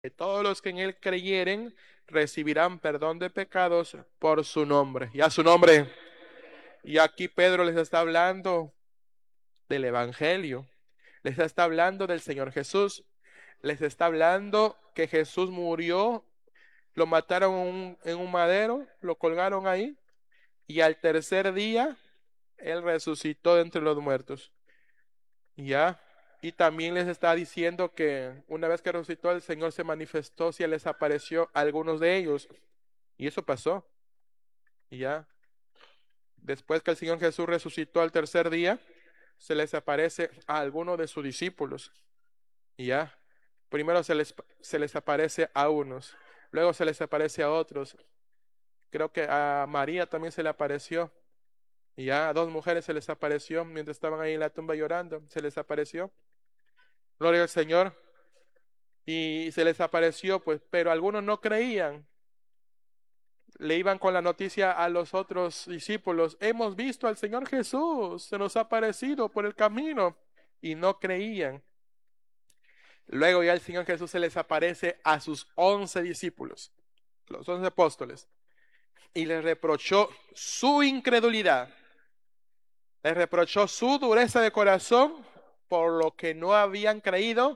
que todos los que en él creyeren recibirán perdón de pecados por su nombre. Y a su nombre. Y aquí Pedro les está hablando del Evangelio, les está hablando del Señor Jesús, les está hablando que Jesús murió, lo mataron en un madero, lo colgaron ahí, y al tercer día él resucitó de entre los muertos. Ya. Y también les está diciendo que una vez que resucitó, el Señor se manifestó, se les apareció a algunos de ellos. Y eso pasó. Ya. Después que el Señor Jesús resucitó al tercer día, se les aparece a algunos de sus discípulos. Ya. Primero se les aparece a unos, luego se les aparece a otros. Creo que a María también se le apareció. Y ya a dos mujeres se les apareció mientras estaban ahí en la tumba llorando. Se les apareció. Gloria al Señor. Y se les apareció, pues, pero algunos no creían. Le iban con la noticia a los otros discípulos: hemos visto al Señor Jesús, se nos ha aparecido por el camino. Y no creían. Luego ya el Señor Jesús se les aparece a sus 11 discípulos, los 11 apóstoles, y les reprochó su incredulidad, les reprochó su dureza de corazón por lo que no habían creído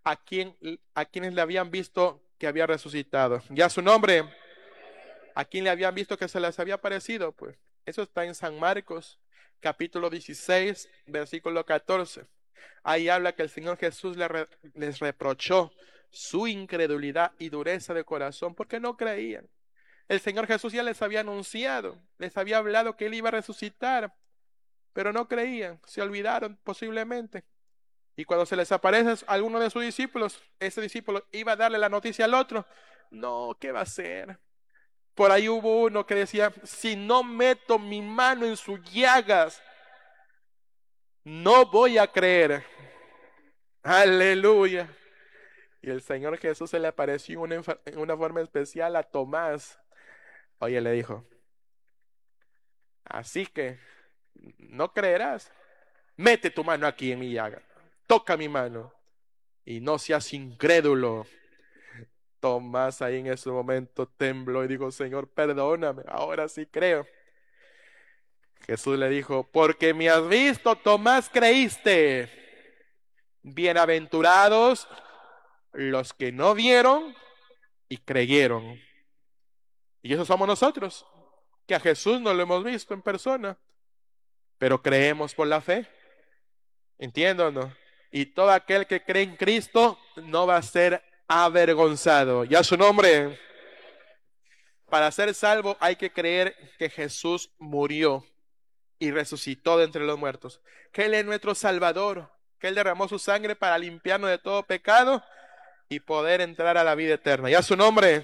a quienes le habían visto que había resucitado. Ya su nombre, a quien le habían visto que se les había aparecido, pues eso está en San Marcos, capítulo 16, versículo 14. Ahí habla que el Señor Jesús les reprochó su incredulidad y dureza de corazón porque no creían. El Señor Jesús ya les había anunciado, les había hablado que Él iba a resucitar, pero no creían, se olvidaron posiblemente. Y cuando se les aparece a alguno de sus discípulos, ese discípulo iba a darle la noticia al otro. No, ¿qué va a hacer? Por ahí hubo uno que decía: si no meto mi mano en sus llagas, no voy a creer. Aleluya. Y el Señor Jesús se le apareció en una forma especial a Tomás. Oye, le dijo: así que no creerás. Mete tu mano aquí en mi llaga. Toca mi mano. Y no seas incrédulo. Tomás ahí en ese momento tembló y dijo: Señor, perdóname. Ahora sí creo. Jesús le dijo: porque me has visto, Tomás, creíste. Bienaventurados los que no vieron y creyeron. Y eso somos nosotros, que a Jesús no lo hemos visto en persona, pero creemos por la fe. ¿Entiéndanos? Y todo aquel que cree en Cristo no va a ser avergonzado. Ya su nombre. Para ser salvo hay que creer que Jesús murió y resucitó de entre los muertos, que Él es nuestro Salvador, que Él derramó su sangre para limpiarnos de todo pecado y poder entrar a la vida eterna. Ya su nombre.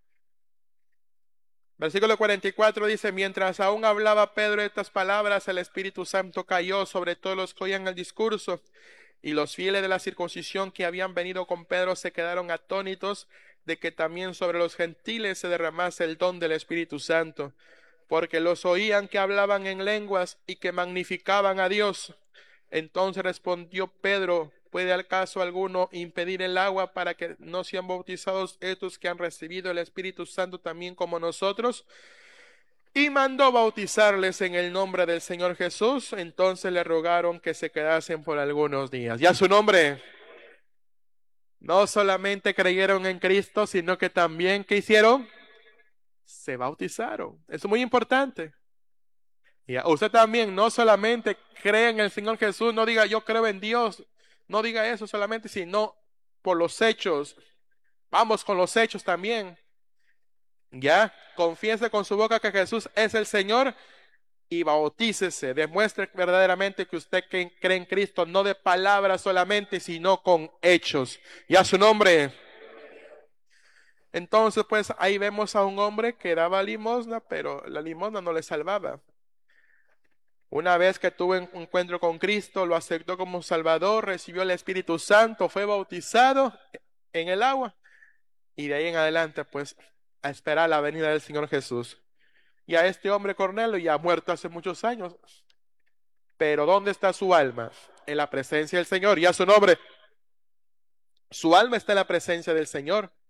Versículo 44 dice: mientras aún hablaba Pedro estas palabras, el Espíritu Santo cayó sobre todos los que oían el discurso, y los fieles de la circuncisión que habían venido con Pedro se quedaron atónitos de que también sobre los gentiles se derramase el don del Espíritu Santo, porque los oían que hablaban en lenguas y que magnificaban a Dios. Entonces respondió Pedro: ¿puede al caso alguno impedir el agua para que no sean bautizados estos que han recibido el Espíritu Santo también como nosotros? Y mandó bautizarles en el nombre del Señor Jesús. Entonces le rogaron que se quedasen por algunos días. Ya su nombre. No solamente creyeron en Cristo, sino que también, ¿qué hicieron? Se bautizaron. Eso es muy importante. Y usted también no solamente cree en el Señor Jesús, no diga yo creo en Dios, no diga eso solamente, sino por los hechos. Vamos con los hechos también. Ya, confiese con su boca que Jesús es el Señor y bautícese. Demuestre verdaderamente que usted cree en Cristo, no de palabras solamente, sino con hechos. Y a su nombre. Entonces, pues ahí vemos a un hombre que daba limosna, pero la limosna no le salvaba. Una vez que tuvo un encuentro con Cristo, lo aceptó como Salvador, recibió el Espíritu Santo, fue bautizado en el agua y de ahí en adelante, pues, a esperar la venida del Señor Jesús. Y a este hombre Cornelio ya muerto hace muchos años, pero ¿dónde está su alma? En la presencia del Señor. Y a su nombre, su alma está en la presencia del Señor.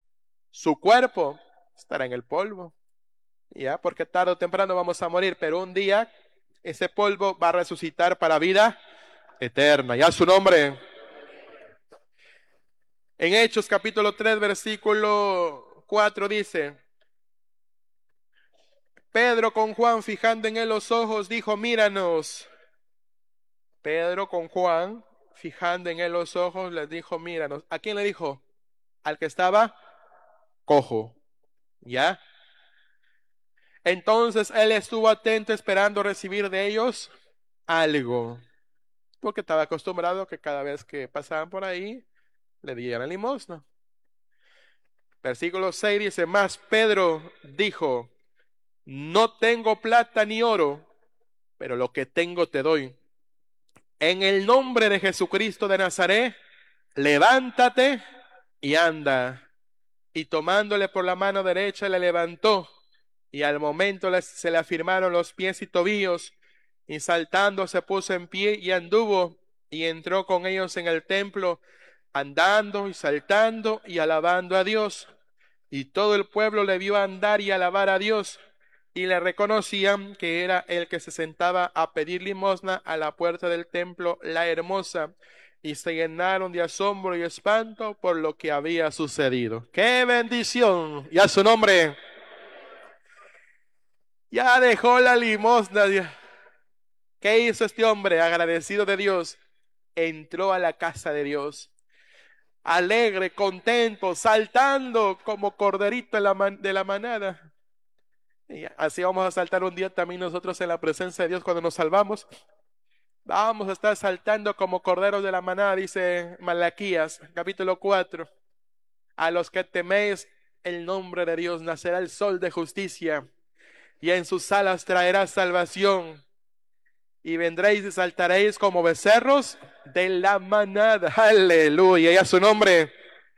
Su cuerpo estará en el polvo, ya, porque tarde o temprano vamos a morir, pero un día ese polvo va a resucitar para vida eterna. Ya su nombre. En Hechos capítulo 3 versículo 4 dice: Pedro con Juan fijando en él los ojos dijo, míranos. Pedro con Juan fijando en él los ojos les dijo, míranos. ¿A quién le dijo? Al que estaba cojo. ¿Ya? Entonces él estuvo atento esperando recibir de ellos algo, porque estaba acostumbrado que cada vez que pasaban por ahí le dieran limosna. Versículo 6 dice, más Pedro dijo, no tengo plata ni oro, pero lo que tengo te doy. En el nombre de Jesucristo de Nazaret, levántate y anda. Y tomándole por la mano derecha le levantó, y al momento se le afirmaron los pies y tobillos, y saltando se puso en pie y anduvo, y entró con ellos en el templo, andando y saltando y alabando a Dios. Y todo el pueblo le vio andar y alabar a Dios, y le reconocían que era el que se sentaba a pedir limosna a la puerta del templo La Hermosa, y se llenaron de asombro y espanto por lo que había sucedido. ¡Qué bendición! Y a su nombre. Ya dejó la limosna. ¿Qué hizo este hombre? Agradecido de Dios, entró a la casa de Dios, alegre, contento, saltando como corderito de la manada. Y así vamos a saltar un día también nosotros en la presencia de Dios cuando nos salvamos. Vamos a estar saltando como corderos de la manada, dice Malaquías, capítulo 4. A los que teméis el nombre de Dios nacerá el sol de justicia, y en sus alas traerá salvación. Y vendréis y saltaréis como becerros de la manada. Aleluya, y a su nombre.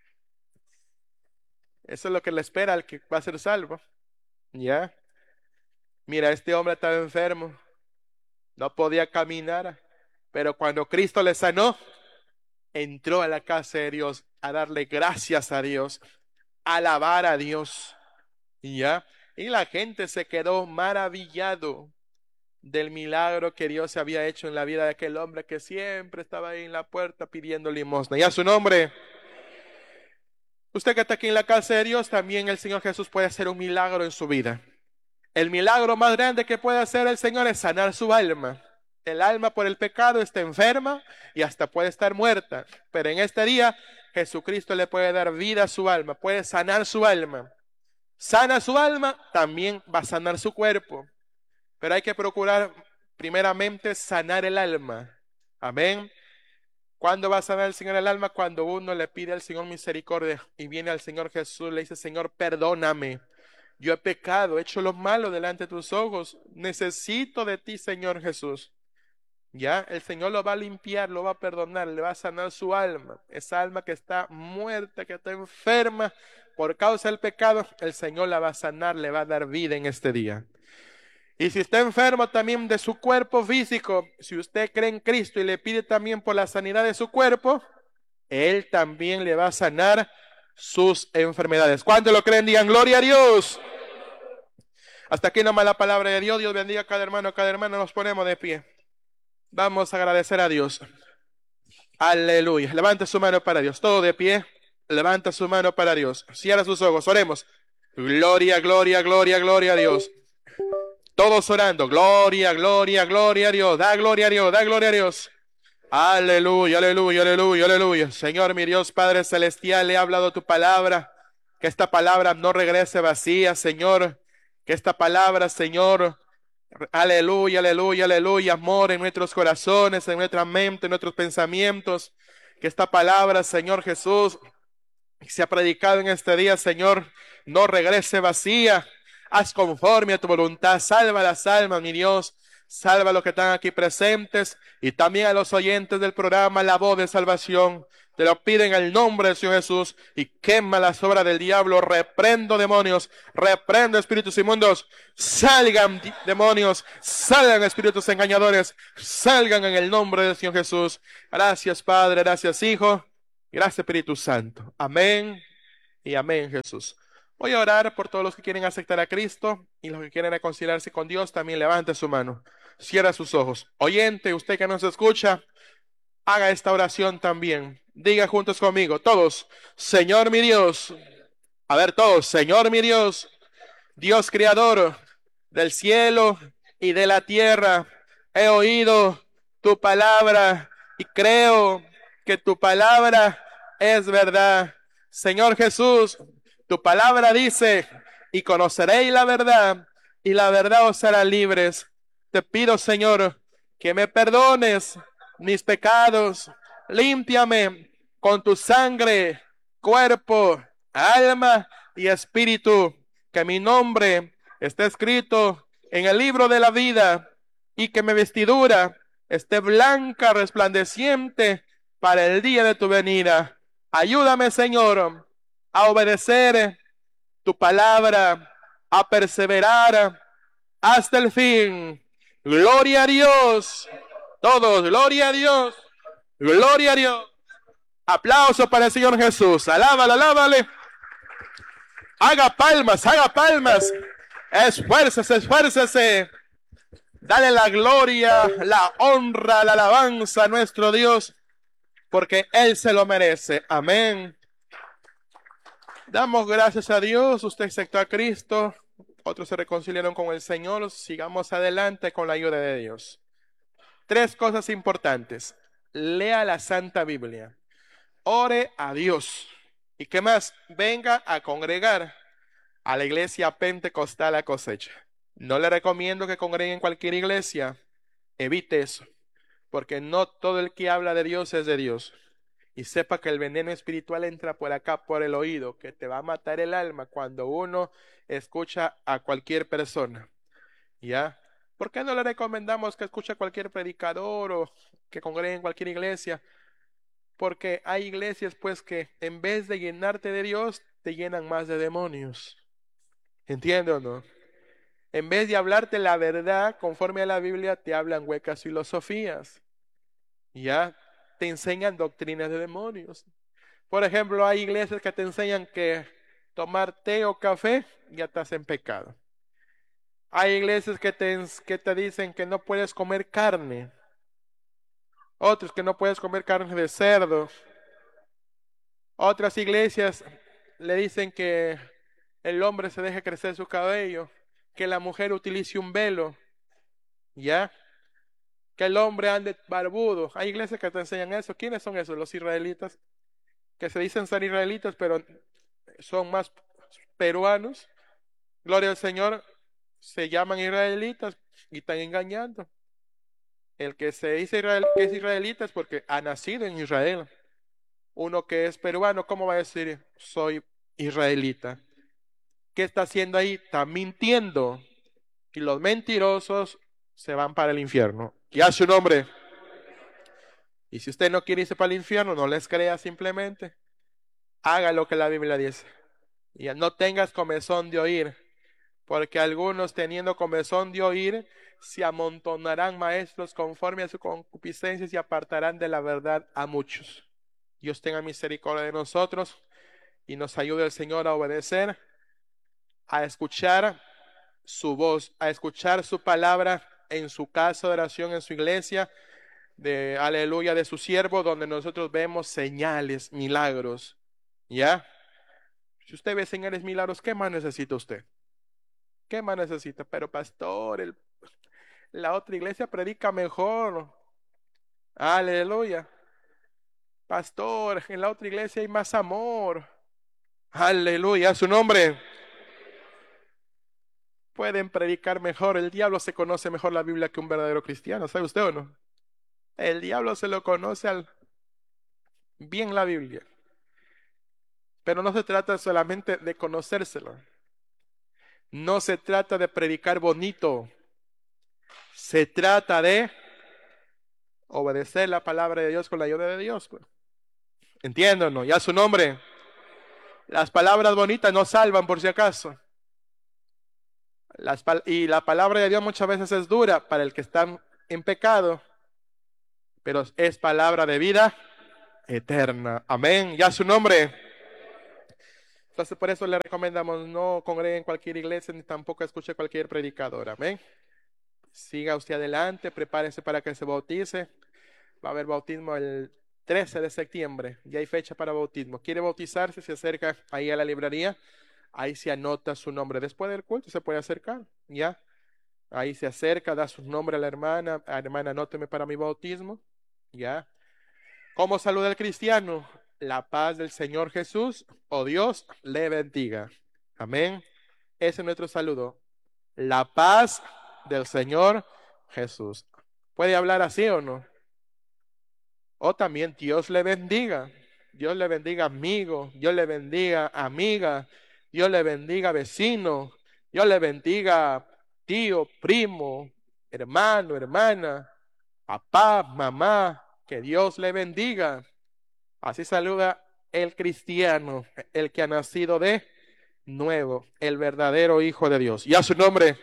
Eso es lo que le espera al que va a ser salvo. Ya. Mira, este hombre estaba enfermo, no podía caminar, pero cuando Cristo le sanó, entró a la casa de Dios a darle gracias a Dios, a alabar a Dios. Ya. Y la gente se quedó maravillado del milagro que Dios había hecho en la vida de aquel hombre que siempre estaba ahí en la puerta pidiendo limosna. Y a su nombre. Usted que está aquí en la casa de Dios, también el Señor Jesús puede hacer un milagro en su vida. El milagro más grande que puede hacer el Señor es sanar su alma. El alma por el pecado está enferma y hasta puede estar muerta. Pero en este día Jesucristo le puede dar vida a su alma, puede sanar su alma. Sana su alma, también va a sanar su cuerpo. Pero hay que procurar primeramente sanar el alma. Amén. ¿Cuándo va a sanar el Señor el alma? Cuando uno le pide al Señor misericordia y viene al Señor Jesús, le dice, Señor, perdóname. Yo he pecado, he hecho lo malo delante de tus ojos. Necesito de ti, Señor Jesús. Ya, el Señor lo va a limpiar, lo va a perdonar, le va a sanar su alma. Esa alma que está muerta, que está enferma por causa del pecado, el Señor la va a sanar, le va a dar vida en este día. Y si está enfermo también de su cuerpo físico, si usted cree en Cristo y le pide también por la sanidad de su cuerpo, Él también le va a sanar sus enfermedades. ¿Cuántos lo creen? Digan gloria a Dios. Hasta aquí nomás la palabra de Dios. Dios bendiga a cada hermano. Nos ponemos de pie. Vamos a agradecer a Dios. Aleluya. Levanta su mano para Dios. Todo de pie. Levanta su mano para Dios. Cierra sus ojos. Oremos. Gloria, gloria, gloria, gloria a Dios. Todos orando. Gloria, gloria, gloria a Dios. Da gloria a Dios. Da gloria a Dios. Aleluya, aleluya, aleluya, aleluya. Señor, mi Dios Padre Celestial, he hablado tu palabra. Que esta palabra no regrese vacía, Señor. Que esta palabra, Señor, aleluya, aleluya, aleluya, amor en nuestros corazones, en nuestra mente, en nuestros pensamientos. Que esta palabra, Señor Jesús, que se ha predicado en este día, Señor, no regrese vacía. Haz conforme a tu voluntad. Salva las almas, mi Dios. Salva a los que están aquí presentes y también a los oyentes del programa La Voz de Salvación. Te lo piden en el nombre del Señor Jesús y quema las obras del diablo. Reprendo demonios, reprendo espíritus inmundos. Salgan demonios, salgan espíritus engañadores, salgan en el nombre del Señor Jesús. Gracias Padre, gracias Hijo, gracias Espíritu Santo. Amén Y amén, Jesús. Voy a orar por todos los que quieren aceptar a Cristo y los que quieren reconciliarse con Dios. También levante su mano. Cierra sus ojos. Oyente, usted que nos escucha, haga esta oración también. Diga juntos conmigo, todos, Señor mi Dios. A ver, todos, Señor mi Dios, Dios creador del cielo y de la tierra, he oído tu palabra y creo que tu palabra es verdad. Señor Jesús, tu palabra dice, y conoceréis y la verdad os hará libres. Te pido, Señor, que me perdones mis pecados, límpiame con tu sangre, cuerpo, alma y espíritu, que mi nombre esté escrito en el libro de la vida y que mi vestidura esté blanca, resplandeciente para el día de tu venida. Ayúdame, Señor, a obedecer tu palabra, a perseverar hasta el fin. Gloria a Dios. Todos, gloria a Dios. Gloria a Dios. Aplauso para el Señor Jesús. Alábale, alábale. Haga palmas, haga palmas. Esfuércese, esfuércese. Dale la gloria, la honra, la alabanza a nuestro Dios, porque Él se lo merece. Amén. Damos gracias a Dios. Usted aceptó a Cristo. Otros se reconciliaron con el Señor. Sigamos adelante con la ayuda de Dios. Tres cosas importantes. Lea la Santa Biblia. Ore a Dios. ¿Y qué más? Venga a congregar a la iglesia pentecostal a cosecha. No le recomiendo que congregue en cualquier iglesia. Evite eso, porque no todo el que habla de Dios es de Dios. Y sepa que el veneno espiritual entra por acá, por el oído, que te va a matar el alma cuando uno escucha a cualquier persona. ¿Ya? ¿Por qué no le recomendamos que escuche a cualquier predicador o que congregue en cualquier iglesia? Porque hay iglesias pues que en vez de llenarte de Dios, te llenan más de demonios. ¿Entiende o no? En vez de hablarte la verdad conforme a la Biblia, te hablan huecas filosofías. Ya te enseñan doctrinas de demonios. Por ejemplo, hay iglesias que te enseñan que tomar té o café ya estás en pecado. Hay iglesias que te dicen que no puedes comer carne. Otros que no puedes comer carne de cerdo. Otras iglesias le dicen que el hombre se deje crecer su cabello, que la mujer utilice un velo, ¿ya? Que el hombre ande barbudo. Hay iglesias que te enseñan eso. ¿Quiénes son esos? Los israelitas, que se dicen ser israelitas, pero son más peruanos. Gloria al Señor, se llaman israelitas y están engañando. El que se dice que es israelita es porque ha nacido en Israel. Uno que es peruano, ¿cómo va a decir soy israelita? ¿Qué está haciendo ahí? Está mintiendo. Y los mentirosos se van para el infierno. Y a su nombre. Y si usted no quiere irse para el infierno, no les crea simplemente. Haga lo que la Biblia dice. Y no tengas comezón de oír, porque algunos teniendo comezón de oír, se amontonarán maestros conforme a su concupiscencia y se apartarán de la verdad a muchos. Dios tenga misericordia de nosotros y nos ayude el Señor a obedecer, a escuchar su voz, a escuchar su palabra en su casa de oración, en su iglesia, de aleluya, de su siervo, donde nosotros vemos señales, milagros. ¿Ya? Si usted ve señales, milagros, ¿qué más necesita usted? ¿Qué más necesita? Pero pastor, la otra iglesia predica mejor. Aleluya. Pastor, en la otra iglesia hay más amor. Aleluya, a su nombre. Pueden predicar mejor. El diablo se conoce mejor la Biblia que un verdadero cristiano. ¿Sabe usted o no? El diablo se lo conoce bien la Biblia. Pero no se trata solamente de conocérselo. No se trata de predicar bonito. Se trata de obedecer la palabra de Dios con la ayuda de Dios. Pues. Entiéndanos, ya su nombre. Las palabras bonitas no salvan por si acaso. Y la palabra de Dios muchas veces es dura para el que está en pecado, pero es palabra de vida eterna. Amén. Ya su nombre. Entonces, por eso le recomendamos no congregue en cualquier iglesia ni tampoco escuche cualquier predicador. Amén. Siga usted adelante, prepárese para que se bautice. Va a haber bautismo el 13 de septiembre. Ya hay fecha para bautismo. ¿Quiere bautizarse? Se acerca ahí a la librería. Ahí se anota su nombre. Después del culto se puede acercar. Ya. Ahí se acerca, da su nombre a la hermana. Hermana, anóteme para mi bautismo. Ya. ¿Cómo saluda el cristiano? La paz del Señor Jesús o Dios le bendiga. Amén. Ese es nuestro saludo. La paz del Señor Jesús. ¿Puede hablar así o no? O también Dios le bendiga. Dios le bendiga amigo. Dios le bendiga amiga. Dios le bendiga vecino. Dios le bendiga tío, primo, hermano, hermana, papá, mamá. Que Dios le bendiga. Así saluda el cristiano, el que ha nacido de nuevo, el verdadero Hijo de Dios. Y a su nombre.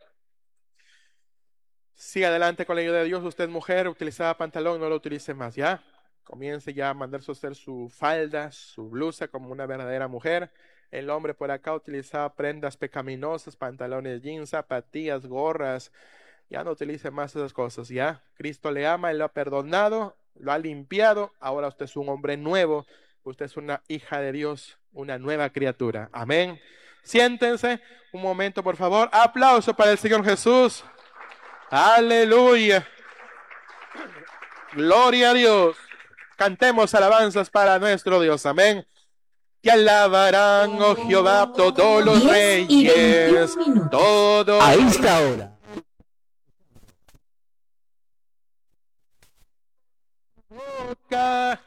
Siga adelante con la ayuda de Dios. Usted, mujer, utilizaba pantalón, no lo utilice más, ¿ya? Comience ya a mandarse a hacer su falda, su blusa como una verdadera mujer. El hombre por acá utilizaba prendas pecaminosas, pantalones jeans, zapatillas, gorras. Ya no utilice más esas cosas, ¿ya? Cristo le ama, Él lo ha perdonado, lo ha limpiado. Ahora usted es un hombre nuevo. Usted es una hija de Dios, una nueva criatura. Amén. Siéntense un momento, por favor. Aplauso para el Señor Jesús. Aleluya. Gloria a Dios. Cantemos alabanzas para nuestro Dios. Amén. Te alabarán, oh Jehová, todos los 10 y 21 reyes. minutos. Todos. A esta hora. Boca